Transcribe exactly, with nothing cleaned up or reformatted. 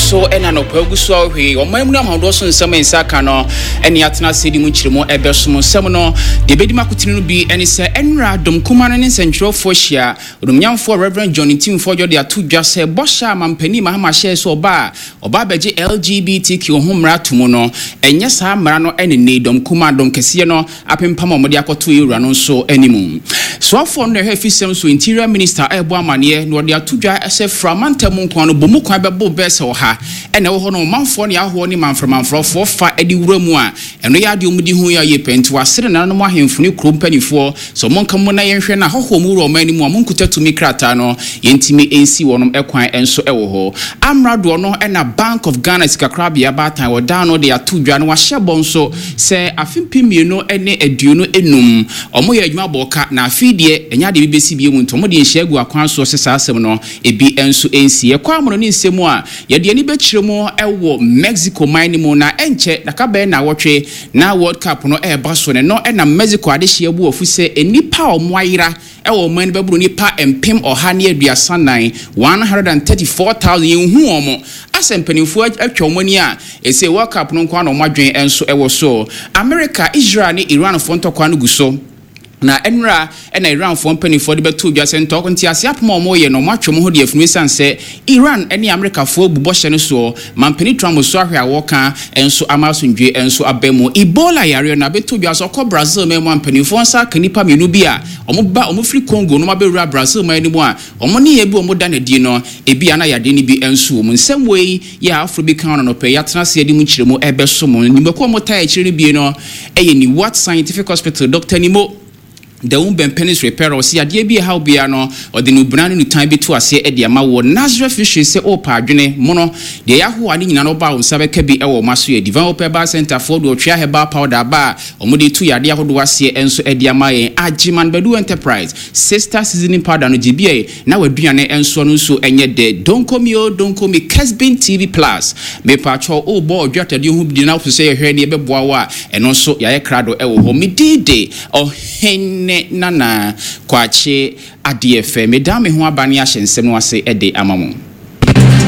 so ena no pagu so hwe o mamu na hodo so nsem nsaka no ene atena sedi mu chirimo ebesom nsem no de bedi makotini no bi ene se enra dom kuma no ne nsentwerofo hia odumnyamfo Reverend John Timfo de atu dwa se bosha mampani mahama hye so oba oba beje L G B T Q ho mra tumu no enye sa mra no ene ne dom kuma dom kese no apempam omode akoto ewura no so animu so afo no he fisem so interior minister ebo amane no de atu dwa ese framantam nkwan no bomu kwan bebo bese wo ha ene wo ho no manfo ne aho ne manframanfrofo fa edi wura mu a eno ya de omudi hu ya ye penti wasere na no mo ahemfu ne krompanyfo so monka mo na yenhwe na hoho mu ro mani mu amunkuta tumi krata no yentimi ensi wonom ekwan enso ewo ho amrado no ena Bank of Ghana sikakrabia batan wo da no de atu dwa no wa hyebon so se afimpimie no ene aduonu enum omo ye adwuma boka na afidie enya de bibesi bie mu ntomo de nhye agu akwan so sesa asem no ebi enso ensi ekwa mo no nsemu a ye de ani bekiremo ewo Mexico mine mu na enche nakabe na wotwe na World Cup no e ba so ne no ena Mexico ade hye bu ofuse enipa omoayira ewo man baburu nipa empem ohane aduasanan one hundred thirty-four thousand yenhu omo asempanifo atwomani a ese World Cup no kwa no madwen enso ewo so America, Israel ni Iran fo ntokwa no guso na enra ena Iran fo mpanifo de beto dwa se ntoko nti ase apoma omo ye no matwom ho de afunu sanse Iran eni America fo bubo hye no so mampani Trump so ahwe awoka enso amasundwe enso abemu Ebola yare na beto dwa so ko Brazil me mpanifo nsa kanipa menu bi a omo ba omo free Congo no mabewura Brazil man ni mu a omo ne ye bi omo da na di no ebi ana yade ni bi enso mu nsem wei ya afro bi kan no pe ya tena se di mu kiremu ebeso mu nimako mo ta ekiri bi no eye ni What Scientific Hospital Doctor Nimo the umben penis repair or see a D B how be no or the new brand new time be to a say Ediama wo Nazareth fish say oh padwene mono de yaho ani nyina no ba on sabe ka bi e wo maso ye developer bar center for do twa heba powder bar omode tu yade ahodo ase enso Ediama ye Ajiman Bedu Enterprise sister seasoning powder no gba na waduane enso no so enye de don't come yo don't come me Kesbin T V Plus me pa cho oh boy dwatade hu bi na so say ye hwe ne be boa wa eno so yaye krado e wo ho me dide oh hen nana kwache adie fe medame ho abane ahyensem no ase ede amamu